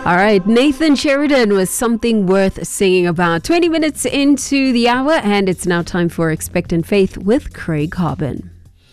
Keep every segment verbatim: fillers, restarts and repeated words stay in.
All right, Nathan Sheridan was something worth singing about. twenty minutes into the hour, and it's now time for Expectant Faith with Craig Harbin.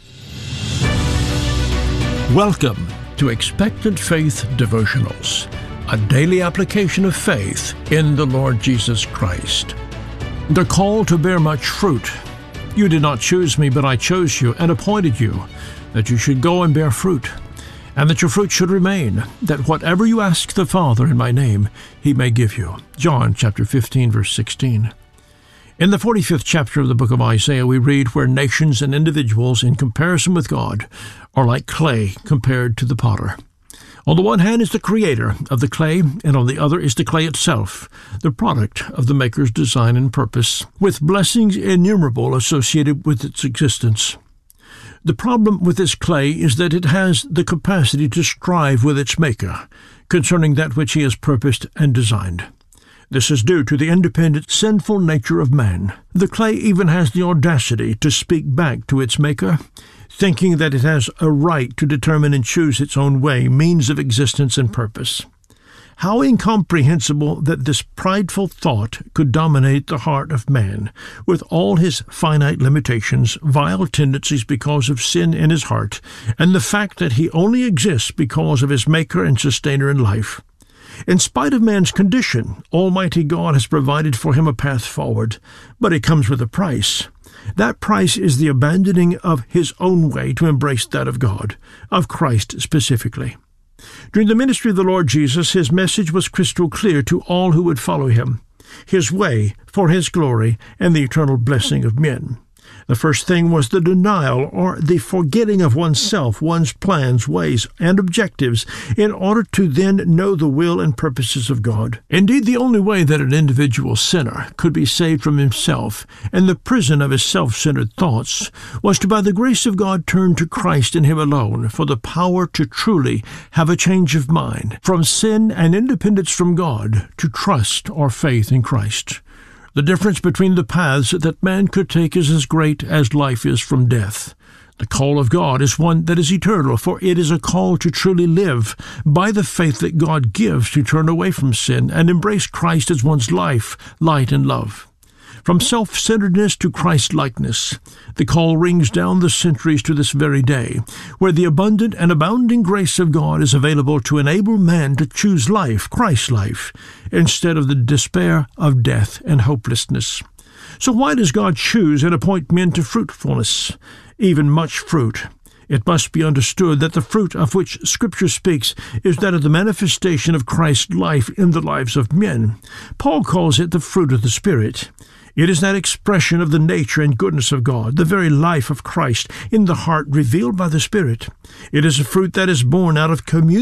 Welcome to Expectant Faith Devotionals, a daily application of faith in the Lord Jesus Christ. The call to bear much fruit. You did not choose me, but I chose you and appointed you, that you should go and bear fruit, and that your fruit should remain, that whatever you ask the Father in my name, he may give you. John chapter fifteen, verse sixteen. In the forty-fifth chapter of the book of Isaiah, we read where nations and individuals, in comparison with God, are like clay compared to the potter. On the one hand is the creator of the clay, and on the other is the clay itself, the product of the maker's design and purpose, with blessings innumerable associated with its existence. The problem with this clay is that it has the capacity to strive with its maker concerning that which he has purposed and designed. This is due to the independent, sinful nature of man. The clay even has the audacity to speak back to its maker, thinking that it has a right to determine and choose its own way, means of existence and purpose. How incomprehensible that this prideful thought could dominate the heart of man, with all his finite limitations, vile tendencies because of sin in his heart, and the fact that he only exists because of his maker and sustainer in life. In spite of man's condition, Almighty God has provided for him a path forward, but it comes with a price. That price is the abandoning of his own way to embrace that of God, of Christ specifically. During the ministry of the Lord Jesus, his message was crystal clear to all who would follow him, his way for his glory and the eternal blessing of men. The first thing was the denial or the forgetting of oneself, one's plans, ways, and objectives, in order to then know the will and purposes of God. Indeed, the only way that an individual sinner could be saved from himself and the prison of his self-centered thoughts was to, by the grace of God, turn to Christ and him alone for the power to truly have a change of mind, from sin and independence from God to trust or faith in Christ. The difference between the paths that man could take is as great as life is from death. The call of God is one that is eternal, for it is a call to truly live by the faith that God gives to turn away from sin and embrace Christ as one's life, light, and love. From self-centeredness to Christ-likeness, the call rings down the centuries to this very day, where the abundant and abounding grace of God is available to enable man to choose life, Christ's life, instead of the despair of death and hopelessness. So why does God choose and appoint men to fruitfulness, even much fruit? It must be understood that the fruit of which Scripture speaks is that of the manifestation of Christ's life in the lives of men. Paul calls it the fruit of the Spirit. It is that expression of the nature and goodness of God, the very life of Christ in the heart revealed by the Spirit. It is a fruit that is born out of communion